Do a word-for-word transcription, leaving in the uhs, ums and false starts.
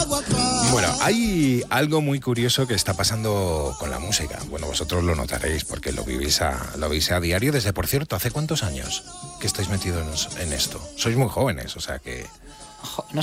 Bueno, hay algo muy curioso que está pasando con la música. Bueno, vosotros lo notaréis porque lo vivís a, lo veis a diario. Desde, por cierto, ¿hace cuántos años que estáis metidos en esto? Sois muy jóvenes, o sea que... No,